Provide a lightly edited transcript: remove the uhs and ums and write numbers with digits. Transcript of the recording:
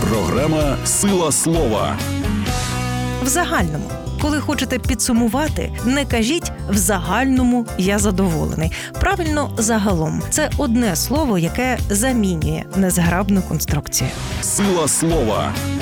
Програма «Сила слова». В загальному. Коли хочете підсумувати, не кажіть «в загальному я задоволений». Правильно «загалом». Це одне слово, яке замінює незграбну конструкцію. «Сила слова».